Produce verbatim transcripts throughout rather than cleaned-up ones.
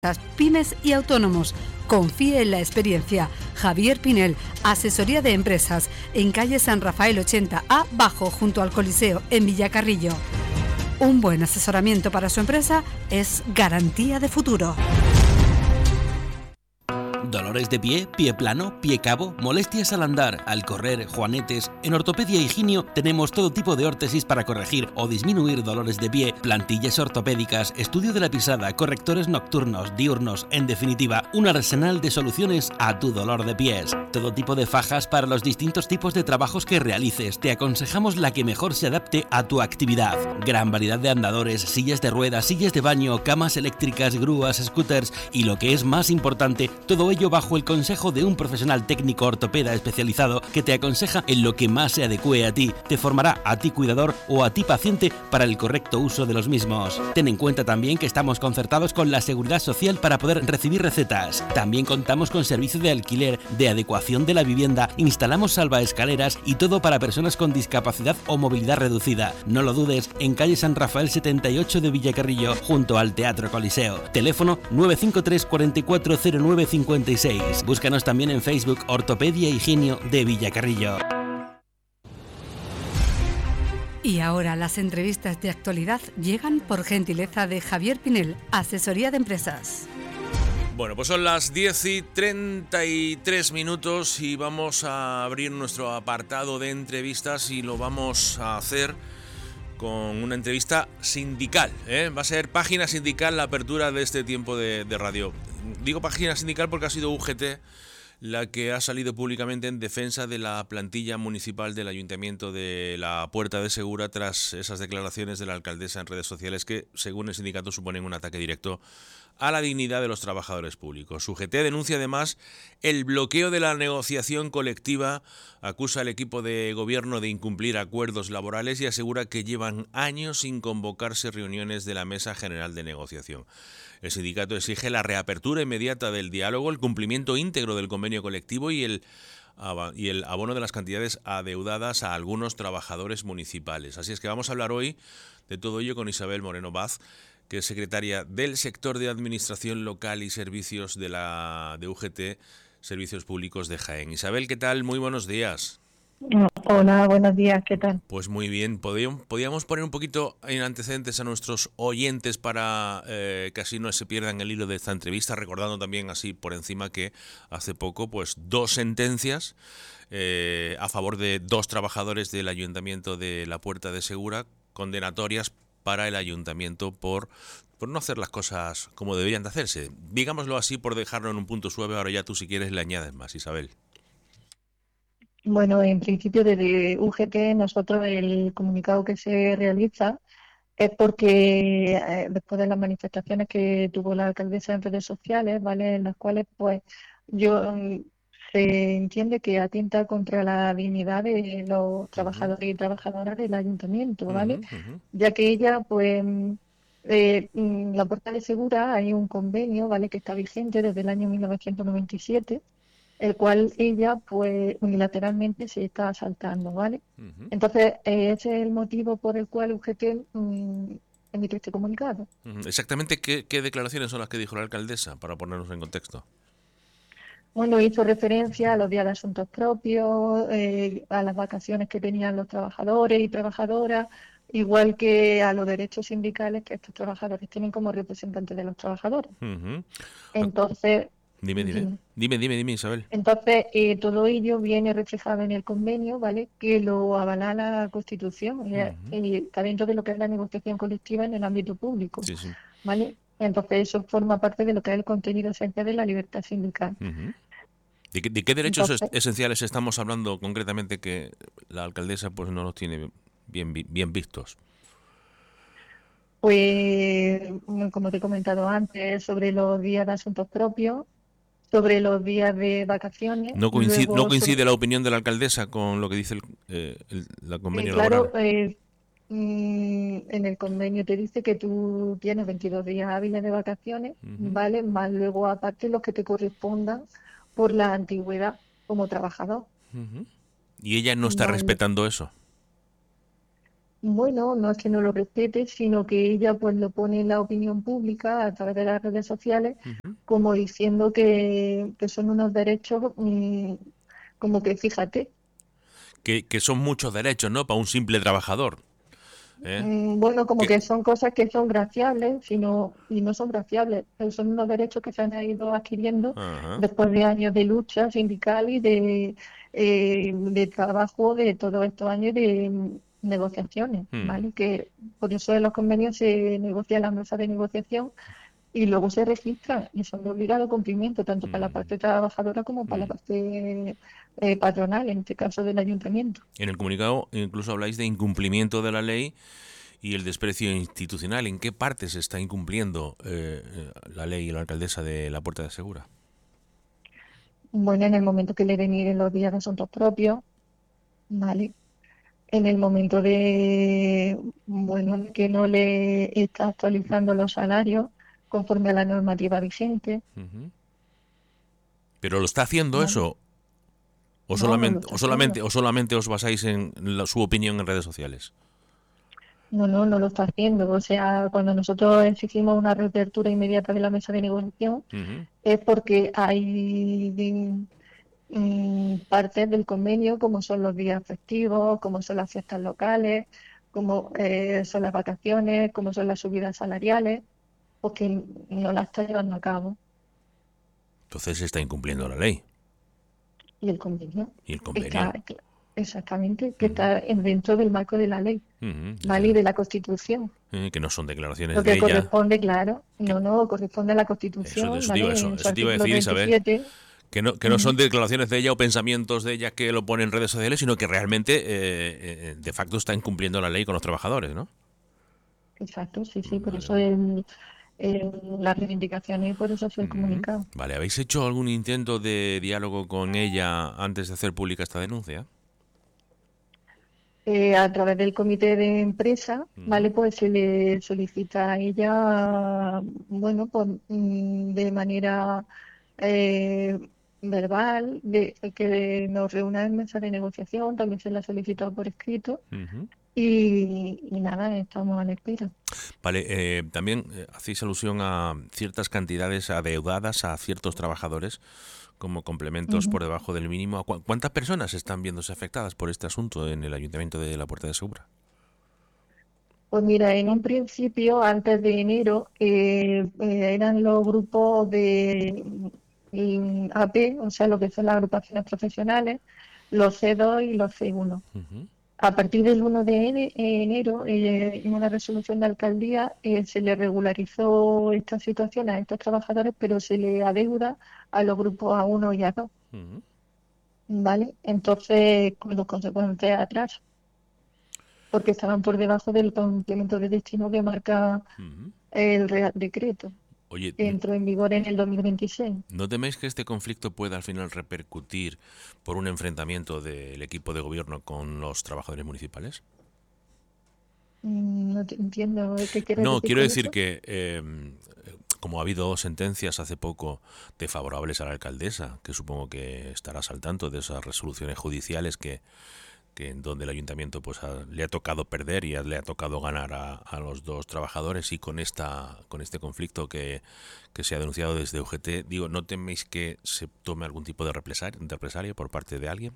pymes y autónomos. Confíe en la experiencia. Javier Pinel, asesoría de empresas, en calle San Rafael ochenta A, bajo, junto al Coliseo, en Villacarrillo. Un buen asesoramiento para su empresa es garantía de futuro. Dolores de pie, pie plano, pie cabo, molestias al andar, al correr, juanetes. En Ortopedia Higinio tenemos todo tipo de órtesis para corregir o disminuir dolores de pie, plantillas ortopédicas, estudio de la pisada, correctores nocturnos, diurnos, en definitiva, un arsenal de soluciones a tu dolor de pies. Todo tipo de fajas para los distintos tipos de trabajos que realices. Te aconsejamos la que mejor se adapte a tu actividad. Gran variedad de andadores, sillas de ruedas, sillas de baño, camas eléctricas, grúas, scooters y, lo que es más importante, todo ello bajo el consejo de un profesional técnico ortopeda especializado que te aconseja en lo que más se adecue a ti. Te formará a ti cuidador o a ti paciente para el correcto uso de los mismos. Ten en cuenta también que estamos concertados con la Seguridad Social para poder recibir recetas. También contamos con servicio de alquiler, de adecuación de la vivienda, instalamos salvaescaleras y todo para personas con discapacidad o movilidad reducida. No lo dudes, en calle San Rafael setenta y ocho de Villacarrillo, junto al Teatro Coliseo. Teléfono nueve cinco tres, cuatro cuatro cero nueve cinco seis. Búscanos también en Facebook Ortopedia Higinio de Villacarrillo. Y ahora las entrevistas de actualidad llegan por gentileza de Javier Pinel, asesoría de empresas. Bueno, pues son las diez y treinta y tres minutos y vamos a abrir nuestro apartado de entrevistas y lo vamos a hacer con una entrevista sindical, ¿eh? Va a ser página sindical la apertura de este tiempo de, de radio. Digo página sindical porque ha sido U G T la que ha salido públicamente en defensa de la plantilla municipal del Ayuntamiento de la Puerta de Segura tras esas declaraciones de la alcaldesa en redes sociales que, según el sindicato, suponen un ataque directo a la dignidad de los trabajadores públicos. U G T denuncia además el bloqueo de la negociación colectiva, acusa al equipo de gobierno de incumplir acuerdos laborales y asegura que llevan años sin convocarse reuniones de la Mesa General de Negociación. El sindicato exige la reapertura inmediata del diálogo, el cumplimiento íntegro del convenio colectivo y el, y el abono de las cantidades adeudadas a algunos trabajadores municipales. Así es que vamos a hablar hoy de todo ello con Isabel Moreno Vaz, que es secretaria del sector de Administración Local y Servicios de la de U G T, Servicios Públicos de Jaén. Isabel, ¿qué tal? Muy buenos días. Hola, buenos días, ¿qué tal? Pues muy bien, podíamos, podíamos poner un poquito en antecedentes a nuestros oyentes para eh, que así no se pierdan el hilo de esta entrevista, recordando también así por encima que hace poco pues dos sentencias eh, a favor de dos trabajadores del Ayuntamiento de la Puerta de Segura, condenatorias para el Ayuntamiento por, por no hacer las cosas como deberían de hacerse. Digámoslo así por dejarlo en un punto suave, ahora ya tú si quieres le añades más, Isabel. Bueno, en principio desde U G T nosotros el comunicado que se realiza es porque eh, después de las manifestaciones que tuvo la alcaldesa en redes sociales, ¿vale? En las cuales pues yo mm, se entiende que atenta contra la dignidad de los trabajadores y trabajadoras del ayuntamiento, ¿vale? Uh-huh, uh-huh. Ya que ella pues eh, mm, la Puerta de Segura hay un convenio, ¿vale? Que está vigente desde el año mil novecientos noventa y siete, el cual ella pues unilateralmente se está saltando, ¿vale? Uh-huh. Entonces, eh, ese es el motivo por el cual U G T mmm, emitió este comunicado. Uh-huh. Exactamente, ¿qué, ¿qué declaraciones son las que dijo la alcaldesa, para ponernos en contexto? Bueno, hizo referencia a los días de asuntos propios, eh, a las vacaciones que tenían los trabajadores y trabajadoras, igual que a los derechos sindicales que estos trabajadores tienen como representantes de los trabajadores. Uh-huh. Entonces... Dime, dime, dime, dime, dime, dime Isabel. Entonces, eh, todo ello viene reflejado en el convenio, ¿vale? Que lo avala la Constitución, uh-huh. y está dentro de lo que es la negociación colectiva en el ámbito público, sí, sí. ¿vale? Entonces, eso forma parte de lo que es el contenido esencial de la libertad sindical. Uh-huh. ¿De, qué, ¿De qué derechos Entonces, esenciales estamos hablando concretamente que la alcaldesa pues no los tiene bien, bien vistos? Pues, como te he comentado antes, sobre los días de asuntos propios, sobre los días de vacaciones. ¿No coincide, luego, ¿no coincide sobre... la opinión de la alcaldesa con lo que dice el, eh, el, la convenio eh, claro, laboral? Eh, en el convenio te dice que tú tienes veintidós días hábiles de vacaciones, uh-huh. ¿vale? Más luego aparte los que te correspondan por la antigüedad como trabajador. Uh-huh. ¿Y ella no está vale. respetando eso? Bueno, no es que no lo respete, sino que ella pues lo pone en la opinión pública a través de las redes sociales, Ujú. como diciendo que, que son unos derechos, mm, como que fíjate. Que, que son muchos derechos, ¿no? Para un simple trabajador. ¿Eh? Mm, Bueno, como Que, que son cosas que son graciables, sino, y no son graciables, pero son unos derechos que se han ido adquiriendo ajá. después de años de lucha sindical y de, eh, de trabajo de todos estos años de mm, negociaciones, Mm, ¿vale? Que por eso en los convenios se negocia en la mesa de negociación y luego se registran y son de obligado cumplimiento, tanto para la mm, parte trabajadora como para la mm. parte eh, patronal, en este caso del ayuntamiento. En el comunicado incluso habláis de incumplimiento de la ley y el desprecio institucional. ¿En qué parte se está incumpliendo eh, eh, la ley y la alcaldesa de la Puerta de Segura? Bueno, en el momento que le denigren los días de asuntos propios, ¿vale? En el momento de, bueno, que no le está actualizando los salarios conforme a la normativa vigente, Ujú. ¿Pero lo está haciendo ¿vale? eso? ¿O No, no lo solamente, está o solamente, haciendo. o solamente os basáis en la- su opinión en redes sociales? No, no, no lo está haciendo. O sea, cuando nosotros exigimos una reapertura inmediata de la mesa de negociación, Ujú, es porque hay mm, partes del convenio, como son los días festivos, como son las fiestas locales, como eh, son las vacaciones, como son las subidas salariales, porque no las está llevando a cabo. Entonces se está incumpliendo la ley Y el convenio y el está convenio. cl- exactamente, que Ujú, está en- dentro del marco de la ley, ujú, ¿vale? Y esa- de la Constitución. eh, que no son declaraciones Lo de que ella. corresponde, claro, Que, no, no, corresponde a la eso, Constitución, eso, te iba, ¿vale? eso, En su eso te iba a artículo decir, Isabel. veintisiete. Que no, que no son Ujú. declaraciones de ella o pensamientos de ella que lo pone en redes sociales, sino que realmente, eh, eh, de facto, está incumpliendo la ley con los trabajadores, ¿no? Exacto, sí, sí, por Vale, eso vale. el, el- las reivindicaciones y por eso fue el Ujú. comunicado. Vale, ¿habéis hecho algún intento de diálogo con ella antes de hacer pública esta denuncia? Eh, a través del comité de empresa, Ujú, ¿vale? Pues se le solicita a ella, bueno, pues mm, de manera eh, verbal, de que nos reúna en mesa de negociación, también se le ha solicitado por escrito ujú. y, y nada, estamos a la espera. Vale, eh, también eh, hacéis alusión a ciertas cantidades adeudadas a ciertos trabajadores como complementos Ujú. por debajo del mínimo. ¿Cu- ¿Cuántas personas están viéndose afectadas por este asunto en el Ayuntamiento de la Puerta de Segura? Pues mira, en un principio, antes de enero, eh, eh, eran los grupos de mm, A P, o sea, lo que son las agrupaciones profesionales, los C dos y los C uno. Ujú, A partir del uno de ene- enero, eh, en una resolución de alcaldía, eh, se le regularizó esta situación a estos trabajadores, pero se le adeuda a los grupos A uno y A dos, ujú, ¿vale? Entonces, con los consecuentes atrás, porque estaban por debajo del complemento de destino que marca ujú. el Real Decreto, Oye, que entró en vigor en el dos mil veintiséis. ¿no teméis que este conflicto pueda al final repercutir por un enfrentamiento del equipo de gobierno con los trabajadores municipales? Mm, No te entiendo qué quieres No, decir quiero con decir eso. que eh, como ha habido sentencias hace poco de favorables a la alcaldesa, que supongo que estarás al tanto de esas resoluciones judiciales que, que en donde el ayuntamiento pues ha- le ha tocado perder y a- le ha tocado ganar a, a los dos trabajadores y con esta con este conflicto que, que se ha denunciado desde U G T, digo, ¿no teméis que se tome algún tipo de represalia, de represalia por parte de alguien?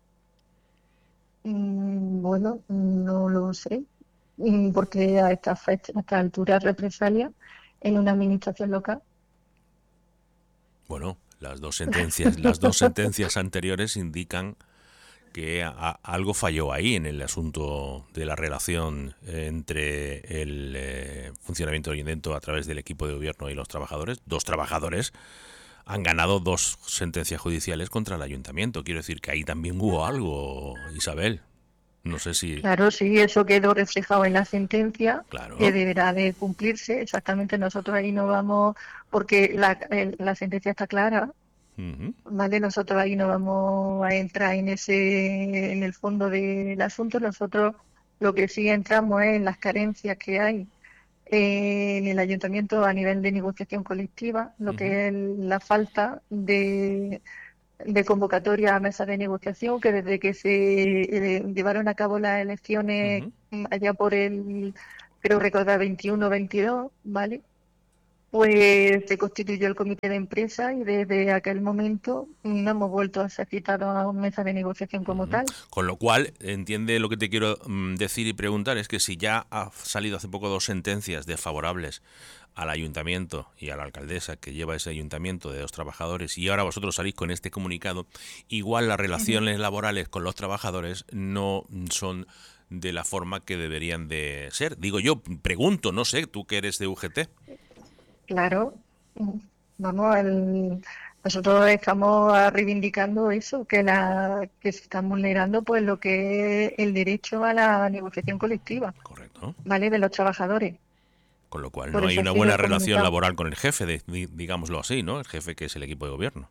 Mm, Bueno, no lo sé, mm, porque a esta fecha, a esta altura, represalia en una administración local. Bueno, las dos sentencias, las dos sentencias anteriores indican que a- a- algo falló ahí en el asunto de la relación eh, entre el eh, funcionamiento del ayuntamiento a través del equipo de gobierno y los trabajadores. Dos trabajadores han ganado dos sentencias judiciales contra el ayuntamiento. Quiero decir que ahí también hubo algo, Isabel. No sé si... Claro, sí, eso quedó reflejado en la sentencia que Claro. deberá de cumplirse. Exactamente, nosotros ahí no vamos, porque la, el- la sentencia está clara, Ujú, ¿vale? Nosotros ahí no vamos a entrar en ese, en el fondo del asunto. Nosotros lo que sí entramos es en las carencias que hay eh, en el ayuntamiento a nivel de negociación colectiva, lo ujú, que es la falta de de convocatoria a mesa de negociación, que desde que se eh, llevaron a cabo las elecciones uh-huh. allá por el, creo recordar, veintiuno veintidós, ¿vale? Pues se constituyó el comité de empresa y desde aquel momento no hemos vuelto a ser citados a mesa de negociación como uh-huh. tal. Con lo cual, entiende lo que te quiero decir y preguntar, es que si ya ha salido hace poco dos sentencias desfavorables al ayuntamiento y a la alcaldesa que lleva ese ayuntamiento de los trabajadores, y ahora vosotros salís con este comunicado, igual las relaciones uh-huh. laborales con los trabajadores no son de la forma que deberían de ser. Digo yo, pregunto, no sé, tú que eres de U G T. Claro, vamos, el, nosotros estamos reivindicando eso, que la que se están vulnerando pues lo que es el derecho a la negociación colectiva. Correcto. ¿Vale? De los trabajadores. Con lo cual no hay una buena relación laboral con el jefe, de, digámoslo así, ¿no? El jefe que es el equipo de gobierno.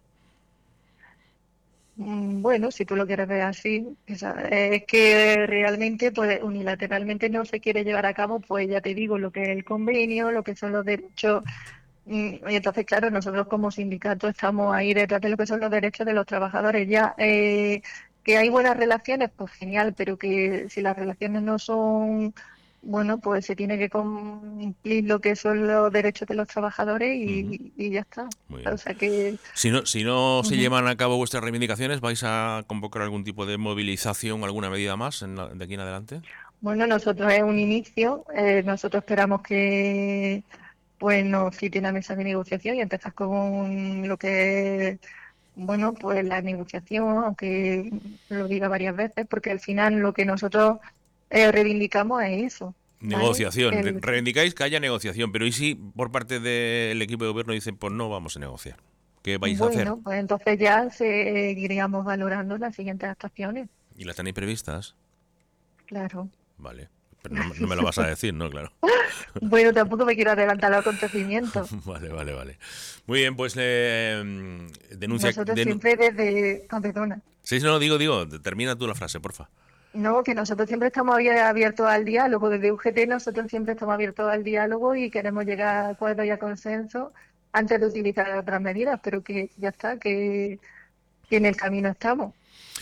Bueno, si tú lo quieres ver así, es que realmente pues unilateralmente no se quiere llevar a cabo, pues ya te digo, lo que es el convenio, lo que son los derechos. Y entonces, claro, nosotros como sindicato estamos ahí detrás de lo que son los derechos de los trabajadores. Ya eh, que hay buenas relaciones, pues genial, pero que si las relaciones no son... Bueno, pues se tiene que cumplir lo que son los derechos de los trabajadores y, uh-huh. y ya está. O sea que si no, si no uh-huh. se llevan a cabo vuestras reivindicaciones, ¿vais a convocar algún tipo de movilización, alguna medida más en la, de aquí en adelante? Bueno, nosotros es un inicio. Eh, nosotros esperamos que pues nos citen a mesa de negociación y empezar con lo que es, bueno, pues la negociación, aunque lo diga varias veces, porque al final lo que nosotros Eh, reivindicamos es eso. Negociación. ¿Vale? El... Reivindicáis que haya negociación, pero ¿y si por parte del equipo de gobierno dicen pues no vamos a negociar? ¿Qué vais bueno, a hacer? Bueno, pues entonces ya seguiríamos valorando las siguientes actuaciones. ¿Y las tenéis previstas? Claro. Vale. Pero no, no me lo vas a decir, ¿no? Claro. Bueno, tampoco me quiero adelantar los acontecimientos. Vale, vale, vale. Muy bien, pues eh, denuncia... Nosotros denu... siempre desde... Oh, perdona. Sí, no, digo, digo, termina tú la frase, porfa. No, que nosotros siempre estamos abiertos al diálogo. Desde U G T nosotros siempre estamos abiertos al diálogo y queremos llegar a acuerdos y a consenso antes de utilizar otras medidas, pero que ya está, que, que en el camino estamos.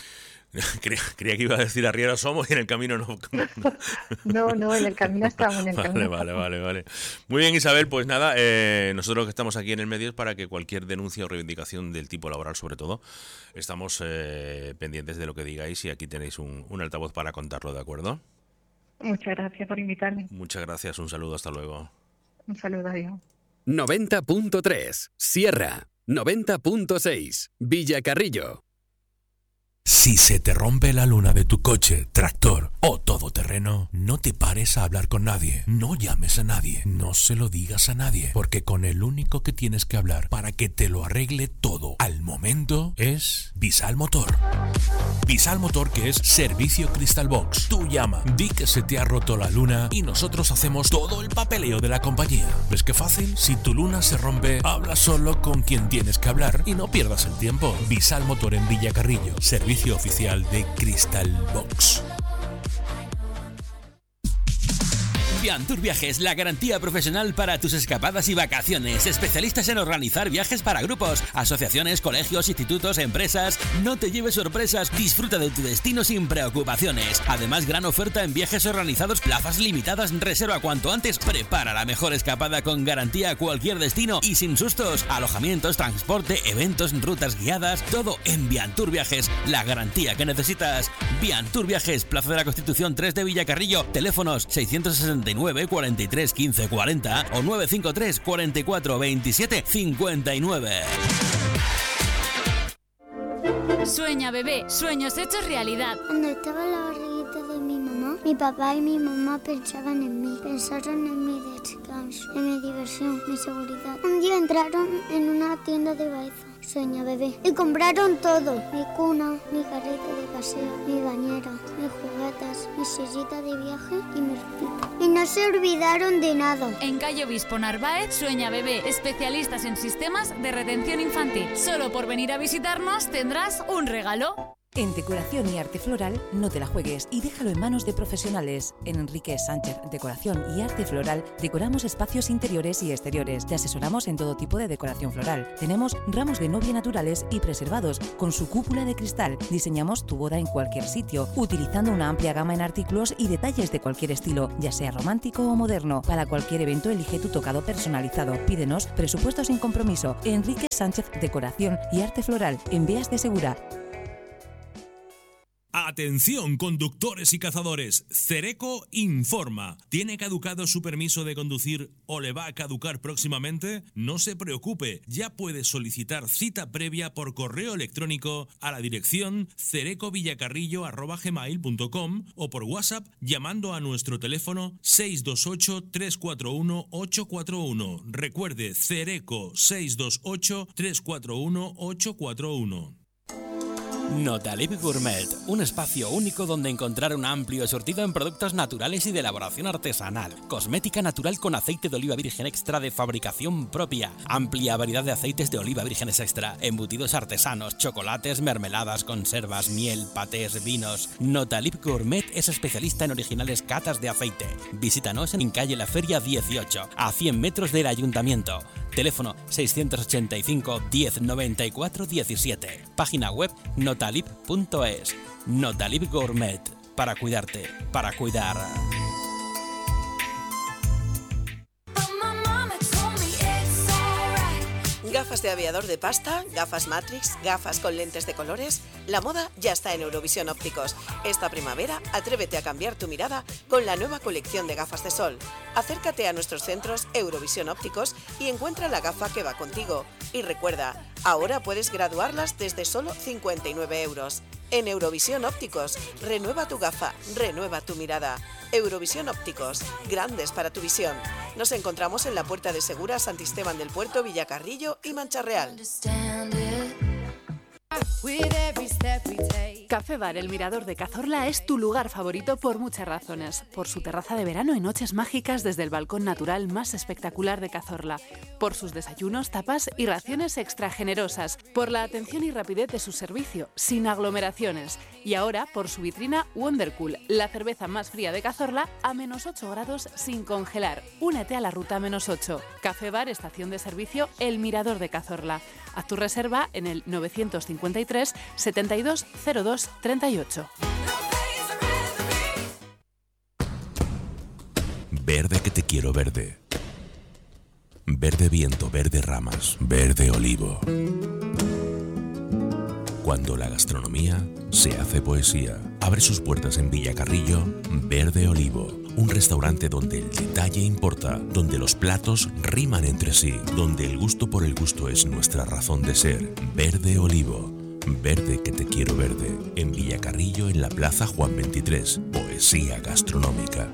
Creía, creía que iba a decir arriera somos y en el camino no. No, no, en el camino estamos. En el vale, camino vale, vale, vale. Muy bien, Isabel, pues nada, eh, nosotros que estamos aquí en el medio es para que cualquier denuncia o reivindicación del tipo laboral, sobre todo, estamos eh, pendientes de lo que digáis y aquí tenéis un, un altavoz para contarlo, ¿de acuerdo? Muchas gracias por invitarme. Muchas gracias, un saludo, hasta luego. Un saludo, adiós. noventa punto tres, Sierra. noventa punto seis, Villacarrillo. Si se te rompe la luna de tu coche, tractor o todoterreno, no te pares a hablar con nadie, no llames a nadie, no se lo digas a nadie, porque con el único que tienes que hablar para que te lo arregle todo al momento es Visal Motor. Visal Motor, que es servicio Crystal Box. Tú llama, di que se te ha roto la luna y nosotros hacemos todo el papeleo de la compañía. ¿Ves qué fácil? Si tu luna se rompe, habla solo con quien tienes que hablar y no pierdas el tiempo. Visal Motor en Villacarrillo, servicio oficial de Crystal Box. Viantur Viajes, la garantía profesional para tus escapadas y vacaciones. Especialistas en organizar viajes para grupos, asociaciones, colegios, institutos, empresas. No te lleves sorpresas, disfruta de tu destino sin preocupaciones. Además, gran oferta en viajes organizados, plazas limitadas, reserva cuanto antes. Prepara la mejor escapada con garantía a cualquier destino y sin sustos. Alojamientos, transporte, eventos, rutas guiadas, todo en Viantur Viajes, la garantía que necesitas. Viantur Viajes, Plaza de la Constitución tres de Villacarrillo. Teléfonos seiscientos sesenta y nueve, cuarenta y tres, quince, cuarenta o nueve cinco tres, cuarenta y cuatro, veintisiete, cincuenta y nueve. Sueña, bebé, sueños hechos realidad. Cuando estaba en la barriguita de mi mamá, mi papá y mi mamá pensaban en mí, pensaron en mi descanso, en mi diversión, mi seguridad. Un día entraron en una tienda de Baeza, Sueña, bebé, y compraron todo: mi cuna, mi carrito de paseo, mi bañera, mis juguetes, mi sillita de viaje y mi ropita. Y no se olvidaron de nada. En calle Obispo Narváez, Sueña, bebé, especialistas en sistemas de retención infantil. Solo por venir a visitarnos tendrás un regalo. En decoración y arte floral, no te la juegues y déjalo en manos de profesionales. En Enrique Sánchez Decoración y Arte Floral decoramos espacios interiores y exteriores. Te asesoramos en todo tipo de decoración floral. Tenemos ramos de novia naturales y preservados con su cúpula de cristal. Diseñamos tu boda en cualquier sitio, utilizando una amplia gama en artículos y detalles de cualquier estilo, ya sea romántico o moderno. Para cualquier evento elige tu tocado personalizado. Pídenos presupuesto sin compromiso. Enrique Sánchez Decoración y Arte Floral en Vías de Segura. Atención, conductores y cazadores. Cereco informa. ¿Tiene caducado su permiso de conducir o le va a caducar próximamente? No se preocupe, ya puede solicitar cita previa por correo electrónico a la dirección cerecovillacarrillo arroba gmail punto com o por WhatsApp llamando a nuestro teléfono seis dos ocho, tres cuatro uno, ocho cuatro uno. Recuerde, Cereco seis dos ocho, tres cuatro uno, ocho cuatro uno. Notalib Gourmet, un espacio único donde encontrar un amplio surtido en productos naturales y de elaboración artesanal. Cosmética natural con aceite de oliva virgen extra de fabricación propia. Amplia variedad de aceites de oliva vírgenes extra. Embutidos artesanos, chocolates, mermeladas, conservas, miel, patés, vinos. Notalib Gourmet es especialista en originales catas de aceite. Visítanos en calle La Feria dieciocho, a cien metros del Ayuntamiento. Teléfono seiscientos ochenta y cinco, diez, noventa y cuatro, diecisiete. Página web notalib punto es. Notalib Gourmet. Para cuidarte, para cuidar. Gafas de aviador de pasta, gafas Matrix, gafas con lentes de colores. La moda ya está en Eurovisión Ópticos. Esta primavera, atrévete a cambiar tu mirada con la nueva colección de gafas de sol. Acércate a nuestros centros Eurovisión Ópticos y encuentra la gafa que va contigo. Y recuerda, ahora puedes graduarlas desde solo cincuenta y nueve euros. En Eurovisión Ópticos, renueva tu gafa, renueva tu mirada. Eurovisión Ópticos, grandes para tu visión. Nos encontramos en la Puerta de Segura, Santisteban del Puerto, Villacarrillo y Mancha Real. Café Bar El Mirador de Cazorla es tu lugar favorito por muchas razones. Por su terraza de verano y noches mágicas desde el balcón natural más espectacular de Cazorla. Por sus desayunos, tapas y raciones extra generosas. Por la atención y rapidez de su servicio, sin aglomeraciones. Y ahora por su vitrina Wondercool, la cerveza más fría de Cazorla a menos ocho grados sin congelar. Únete a la ruta menos ocho. Café Bar, estación de servicio El Mirador de Cazorla. Haz tu reserva en el novecientos cincuenta y tres, setenta y dos, cero dos, treinta y ocho. Verde que te quiero verde. Verde viento, verde ramas, verde olivo. Cuando la gastronomía se hace poesía. Abre sus puertas en Villacarrillo, Verde Olivo. Un restaurante donde el detalle importa, donde los platos riman entre sí, donde el gusto por el gusto es nuestra razón de ser. Verde Olivo. Verde que te quiero verde. En Villacarrillo, en la Plaza Juan veintitrés. Poesía gastronómica.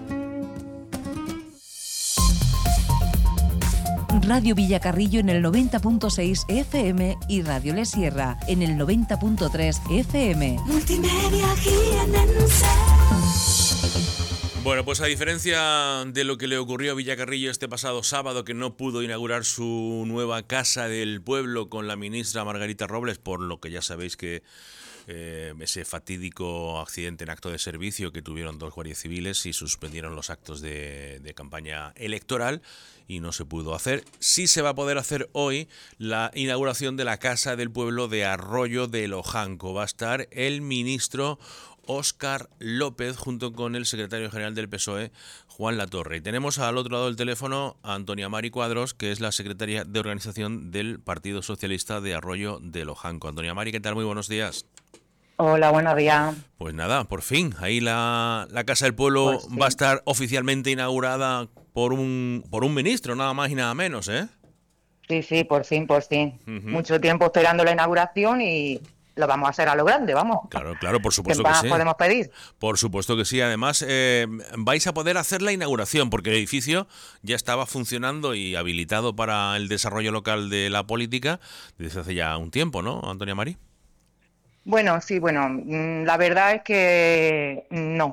Radio Villacarrillo en el noventa punto seis F M y Radio Le Sierra en el noventa punto tres F M. Multimedia Jienense. Bueno, pues a diferencia de lo que le ocurrió a Villacarrillo este pasado sábado, que no pudo inaugurar su nueva Casa del Pueblo con la ministra Margarita Robles, por lo que ya sabéis que eh, ese fatídico accidente en acto de servicio que tuvieron dos guardias civiles y suspendieron los actos de, de campaña electoral y no se pudo hacer. Sí se va a poder hacer hoy la inauguración de la Casa del Pueblo de Arroyo de Lojanco. Va a estar el ministro Óscar López junto con el secretario general del P S O E, Juan Latorre. Y tenemos al otro lado del teléfono a Antonia Mari Cuadros, que es la secretaria de organización del Partido Socialista de Arroyo de Lojanco. Antonia Mari, ¿qué tal? Muy buenos días. Hola, buenos días. Pues nada, por fin, ahí la, la Casa del Pueblo pues sí. va a estar oficialmente inaugurada por un por un ministro, nada más y nada menos, ¿eh? Sí, sí, por fin, por fin. Uh-huh. Mucho tiempo esperando la inauguración y lo vamos a hacer a lo grande, vamos. Claro, claro, por supuesto ¿Qué que más sí. podemos pedir? Por supuesto que sí. Además, eh, vais a poder hacer la inauguración porque el edificio ya estaba funcionando y habilitado para el desarrollo local de la política desde hace ya un tiempo, ¿no, Antonia Mari? Bueno, sí, bueno, la verdad es que no.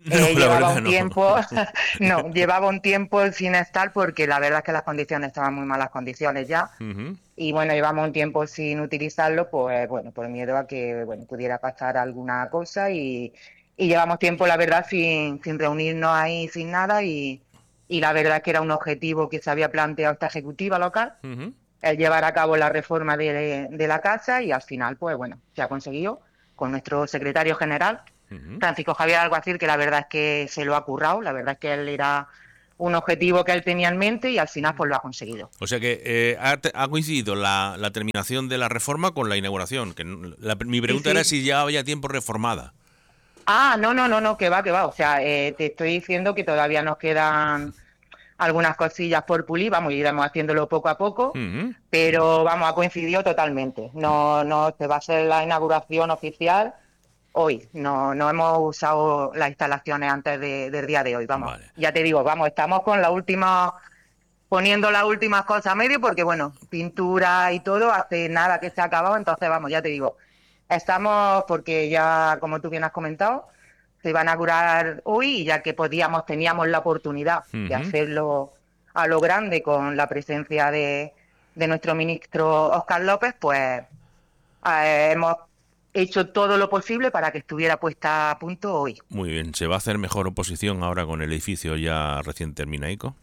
No, eh, llevaba un tiempo, no. no, llevaba un tiempo sin estar porque la verdad es que las condiciones estaban muy malas condiciones ya. Uh-huh. Y bueno, llevamos un tiempo sin utilizarlo, pues bueno, por miedo a que bueno pudiera pasar alguna cosa y, y llevamos tiempo, la verdad, sin, sin reunirnos ahí, sin nada y, y la verdad es que era un objetivo que se había planteado esta ejecutiva local, uh-huh. el llevar a cabo la reforma de, de la casa y al final, pues bueno, se ha conseguido con nuestro secretario general, Francisco Javier Alguacil, que la verdad es que se lo ha currado, la verdad es que él era un objetivo que él tenía en mente y al final pues lo ha conseguido. O sea que eh, ha, ha coincidido la, la terminación de la reforma con la inauguración. Que la, mi pregunta sí, sí. era si ya había tiempo reformada. Ah, no, no, no, no, que va, que va. O sea, eh, te estoy diciendo que todavía nos quedan algunas cosillas por pulir, vamos, iremos haciéndolo poco a poco, uh-huh. pero vamos, ha coincidido totalmente. No, no, se va a hacer la inauguración oficial hoy, no, no hemos usado las instalaciones antes de, del día de hoy, vamos. Vale. Ya te digo, vamos, estamos con la última, poniendo las últimas cosas a medio, porque bueno, pintura y todo, hace nada que se ha acabado, entonces vamos, ya te digo, estamos, porque ya, como tú bien has comentado, se va a inaugurar hoy, y ya que podíamos, teníamos la oportunidad uh-huh. de hacerlo a lo grande con la presencia de, de nuestro ministro Óscar López, pues eh, hemos hecho todo lo posible para que estuviera puesta a punto hoy. Muy bien. ¿Se va a hacer mejor oposición ahora con el edificio ya recién terminaico?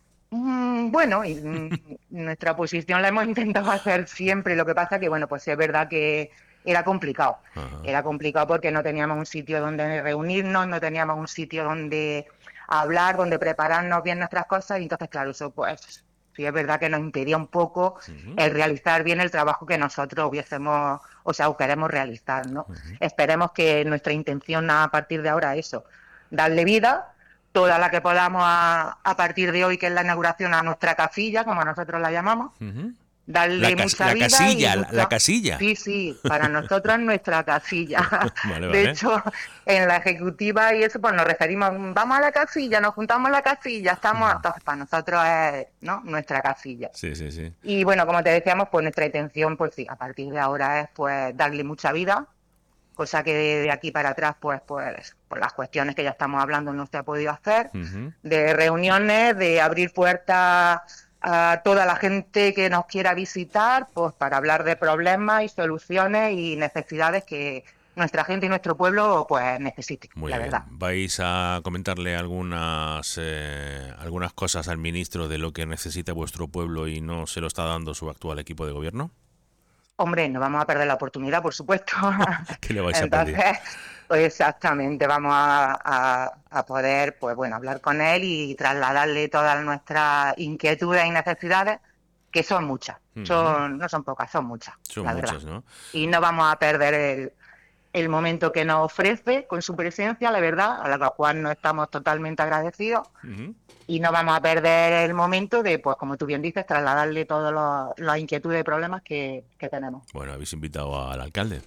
Mm, bueno, y, mm, nuestra oposición la hemos intentado hacer siempre. Lo que pasa que, bueno, pues es verdad que era complicado. Ajá. Era complicado porque no teníamos un sitio donde reunirnos, no teníamos un sitio donde hablar, donde prepararnos bien nuestras cosas. Y entonces, claro, eso pues sí es verdad que nos impedía un poco uh-huh. el realizar bien el trabajo que nosotros hubiésemos, o sea, queremos realizar, ¿no? Uh-huh. Esperemos que nuestra intención a partir de ahora es eso, darle vida, toda la que podamos a, a partir de hoy, que es la inauguración, a nuestra casilla, como nosotros la llamamos, uh-huh. darle la mucha la vida. Casilla, y mucha... La casilla, Sí, sí, para nosotros es nuestra casilla. Vale, de vale. hecho, en la ejecutiva y eso, pues nos referimos, vamos a la casilla, nos juntamos en la casilla, estamos, uh-huh. entonces para nosotros es, ¿no?, nuestra casilla. Sí, sí, sí. Y bueno, como te decíamos, pues nuestra intención, pues sí, a partir de ahora es pues darle mucha vida, cosa que de, de aquí para atrás, pues, pues, por las cuestiones que ya estamos hablando no se ha podido hacer, uh-huh. de reuniones, de abrir puertas a toda la gente que nos quiera visitar, pues para hablar de problemas y soluciones y necesidades que nuestra gente y nuestro pueblo pues necesiten. Muy la bien. verdad. ¿Vais a comentarle algunas eh, algunas cosas al ministro de lo que necesita vuestro pueblo y no se lo está dando su actual equipo de gobierno? Hombre, no vamos a perder la oportunidad, por supuesto. ¿Qué le vais Entonces, a pedir? Pues exactamente, vamos a, a, a poder, pues bueno, hablar con él y trasladarle todas nuestras inquietudes y necesidades, que son muchas, uh-huh. son no son pocas, son muchas, son la muchas, verdad. ¿no? Y no vamos a perder el, el momento que nos ofrece con su presencia, la verdad, a la cual nos estamos totalmente agradecidos. Uh-huh. Y no vamos a perder el momento de, pues como tú bien dices, trasladarle todas las inquietudes y problemas que, que tenemos. Bueno, habéis invitado al alcalde.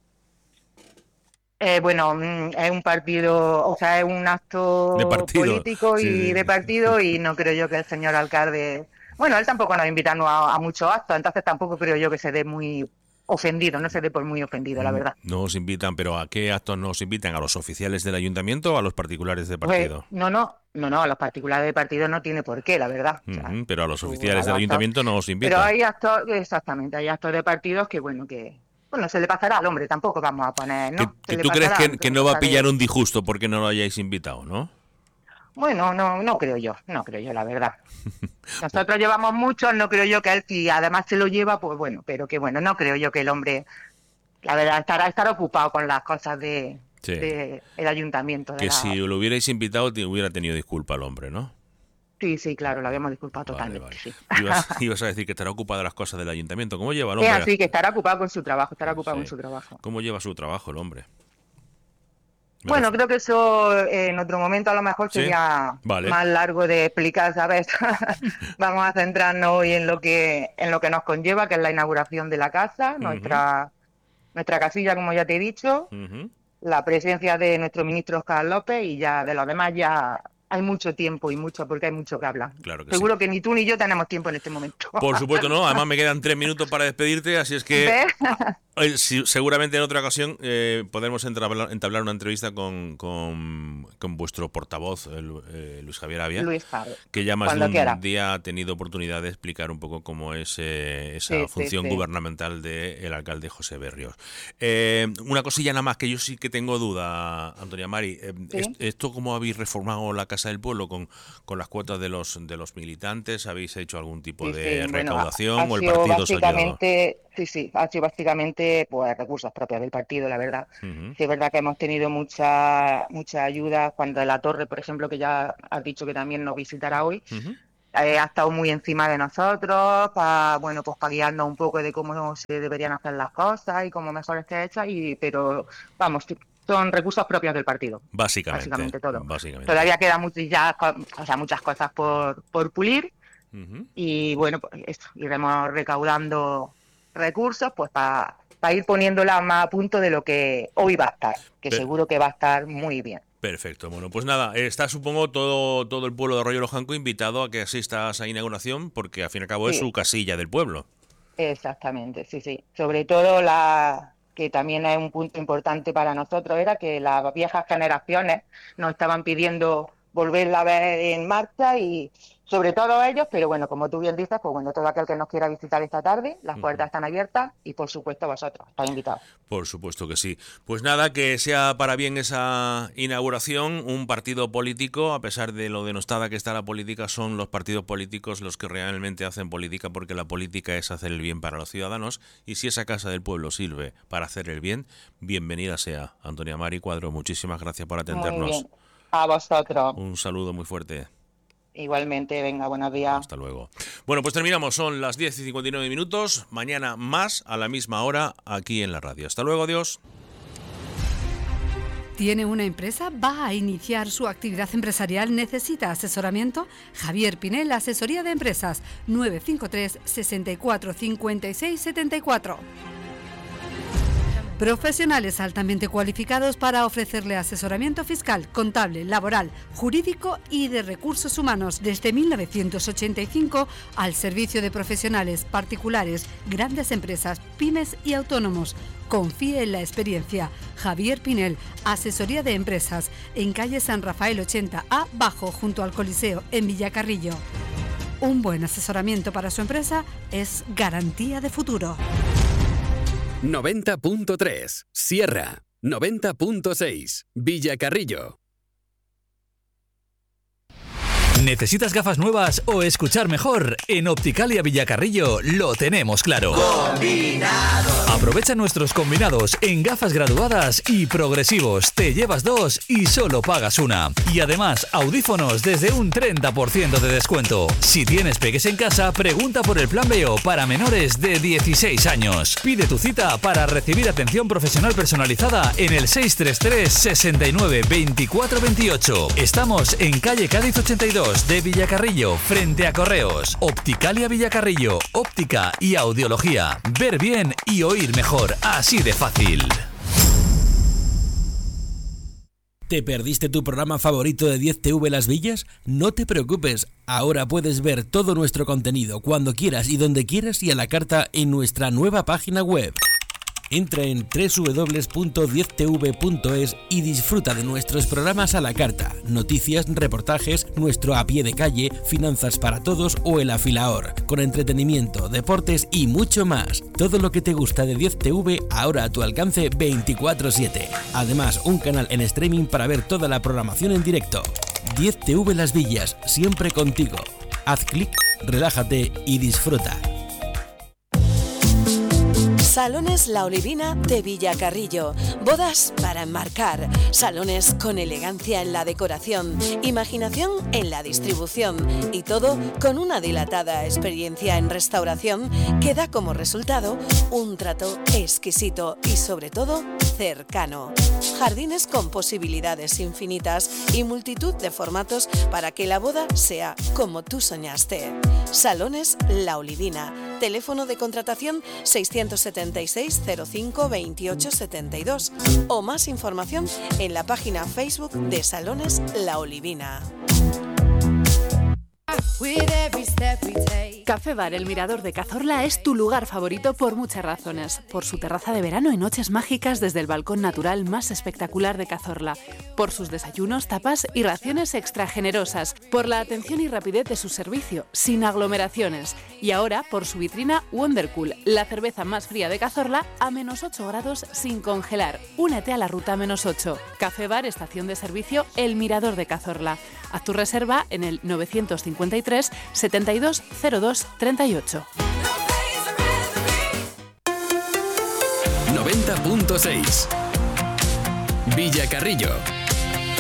Eh, bueno, es un partido, o sea, es un acto político y sí. de partido, y no creo yo que el señor alcalde... Bueno, él tampoco nos invita a, a muchos actos, entonces tampoco creo yo que se dé muy ofendido, no se dé por muy ofendido, la verdad. No os invitan, pero ¿a qué actos nos invitan? ¿A los oficiales del ayuntamiento o a los particulares de partido? Pues, no, no, no, no, a los particulares de partido no tiene por qué, la verdad. Uh-huh, o sea, pero a los oficiales del ayuntamiento no os invitan. Pero hay actos, exactamente, hay actos de partidos que, bueno, que... Bueno, se le pasará al hombre, tampoco vamos a poner, ¿no? ¿Que, que tú crees que, que no va a pillar un disgusto porque no lo hayáis invitado, no? Bueno, no no creo yo, no creo yo, la verdad. Nosotros llevamos mucho, no creo yo que él, si además se lo lleva, pues bueno, pero que bueno, no creo yo que el hombre, la verdad, estará estar ocupado con las cosas de, sí. de el ayuntamiento. De que la... si lo hubierais invitado, te hubiera tenido disculpa el hombre, ¿no? Sí, sí, claro, lo habíamos disculpado totalmente. Vale, vale. Sí. Ibas, ibas a decir que estará ocupado de las cosas del ayuntamiento. ¿Cómo lleva el hombre? Es así, que estará ocupado con su trabajo, estará ocupado sí. con su trabajo. ¿Cómo lleva su trabajo el hombre? Me bueno, creo que eso eh, en otro momento a lo mejor ¿Sí? sería vale. más largo de explicar, ¿sabes? Vamos a centrarnos hoy en lo que en lo que nos conlleva, que es la inauguración de la casa, uh-huh. nuestra nuestra casilla, como ya te he dicho, uh-huh. la presencia de nuestro ministro Óscar López, y ya de los demás ya hay mucho tiempo y mucho, porque hay mucho que hablar. Claro que Seguro sí. que ni tú ni yo tenemos tiempo en este momento. Por supuesto no, además me quedan tres minutos para despedirte, así es que ¿Ves? Eh, sí, seguramente en otra ocasión eh, podremos entablar, entablar una entrevista con, con, con vuestro portavoz, el, eh, Luis Javier Avia, Luis Javier. que ya más Cuando de un quiera. día ha tenido oportunidad de explicar un poco cómo es eh, esa Sí, función sí, sí. gubernamental del alcalde José Berrios. Eh, una cosilla nada más que yo sí que tengo duda, Antonia Mari. Eh, Sí. est- ¿Esto cómo habéis reformado la Casa del Pueblo con, con las cuotas de los de los militantes? ¿Habéis hecho algún tipo Sí, de sí, bueno, recaudación ha o el sido partido os ha ayudado? básicamente, sí, sí, ha sido básicamente pues recursos propios del partido, la verdad. Ujú. Sí, es verdad que hemos tenido mucha mucha ayuda. Cuando la Torre, por ejemplo, que ya has dicho que también nos visitará hoy, Ujú. eh, ha estado muy encima de nosotros, para bueno, pues para guiarnos un poco de cómo se deberían hacer las cosas y cómo mejor esté hecha, y pero vamos, son recursos propios del partido. Básicamente. Básicamente todo. Básicamente. Todavía quedan muchas, ya, co- o sea, muchas cosas por, por pulir. Ujú. Y bueno, pues esto, iremos recaudando recursos pues para ir poniéndola más a punto de lo que hoy va a estar, que Pe- seguro que va a estar muy bien. Perfecto, bueno, pues nada, está supongo todo, todo el pueblo de Arroyo Lojanco invitado a que asista a esa inauguración, porque al fin y al cabo es Sí. su casilla del pueblo. Exactamente, sí, sí. Sobre todo la que también es un punto importante para nosotros, era que las viejas generaciones nos estaban pidiendo volverla a ver en marcha, y sobre todo ellos, pero bueno, como tú bien dices, pues bueno, todo aquel que nos quiera visitar esta tarde, las puertas están abiertas, y por supuesto vosotros, estáis invitados. Por supuesto que sí. Pues nada, que sea para bien esa inauguración. Un partido político, a pesar de lo denostada que está la política, son los partidos políticos los que realmente hacen política, porque la política es hacer el bien para los ciudadanos, y si esa Casa del Pueblo sirve para hacer el bien, bienvenida sea. Antonia Mari Cuadro, muchísimas gracias por Muy atendernos. bien. A vosotros. Un saludo muy fuerte. Igualmente, venga, buenos días. Hasta luego. Bueno, pues terminamos, son las diez y cincuenta y nueve minutos. Mañana más a la misma hora aquí en la radio. Hasta luego, adiós. ¿Tiene una empresa? ¿Va a iniciar su actividad empresarial? ¿Necesita asesoramiento? Javier Pinel, Asesoría de Empresas, nueve cinco tres, sesenta y cuatro, cincuenta y seis, setenta y cuatro. Profesionales altamente cualificados para ofrecerle asesoramiento fiscal, contable, laboral, jurídico y de recursos humanos desde mil novecientos ochenta y cinco al servicio de profesionales, particulares, grandes empresas, pymes y autónomos. Confíe en la experiencia. Javier Pinel, Asesoría de Empresas, en calle San Rafael ochenta A, bajo, junto al Coliseo, en Villacarrillo. Un buen asesoramiento para su empresa es garantía de futuro. noventa punto tres, Sierra. noventa punto seis, Villacarrillo. ¿Necesitas gafas nuevas o escuchar mejor? En Opticalia Villacarrillo lo tenemos claro. ¡Combinado! Aprovecha nuestros combinados en gafas graduadas y progresivos. Te llevas dos y solo pagas una. Y además, audífonos desde un treinta por ciento de descuento. Si tienes peques en casa, pregunta por el plan B O para menores de dieciséis años. Pide tu cita para recibir atención profesional personalizada en el seis tres tres, sesenta y nueve, veinticuatro veintiocho. Estamos en calle Cádiz ochenta y dos de Villacarrillo, frente a Correos. Opticalia Villacarrillo, óptica y audiología. Ver bien y oír mejor, así de fácil. ¿Te perdiste tu programa favorito de diez T V Las Villas? No te preocupes, ahora puedes ver todo nuestro contenido cuando quieras y donde quieras y a la carta en nuestra nueva página web. Entra en doble u doble u doble u punto diez t v punto es y disfruta de nuestros programas a la carta, noticias, reportajes, nuestro a pie de calle, finanzas para todos o el afilaor, con entretenimiento, deportes y mucho más. Todo lo que te gusta de diez T V ahora a tu alcance veinticuatro siete. Además, un canal en streaming para ver toda la programación en directo. diez T V Las Villas, siempre contigo. Haz clic, relájate y disfruta. Salones La Olivina de Villacarrillo. Bodas para enmarcar. Salones con elegancia en la decoración, imaginación en la distribución y todo con una dilatada experiencia en restauración que da como resultado un trato exquisito y sobre todo cercano. Jardines con posibilidades infinitas y multitud de formatos para que la boda sea como tú soñaste. Salones La Olivina. Teléfono de contratación seiscientos setenta y seis, cero cinco, veintiocho setenta y dos o más información en la página Facebook de Salones La Olivina. Café Bar El Mirador de Cazorla es tu lugar favorito por muchas razones. Por su terraza de verano y noches mágicas desde el balcón natural más espectacular de Cazorla. Por sus desayunos, tapas y raciones extra generosas. Por la atención y rapidez de su servicio, sin aglomeraciones. Y ahora por su vitrina Wondercool, la cerveza más fría de Cazorla a menos ocho grados sin congelar. Únete a la ruta menos ocho. Café Bar, estación de servicio El Mirador de Cazorla. Haz tu reserva en el novecientos cincuenta y tres, setenta y dos, cero dos, treinta y ocho. noventa punto seis Villacarrillo.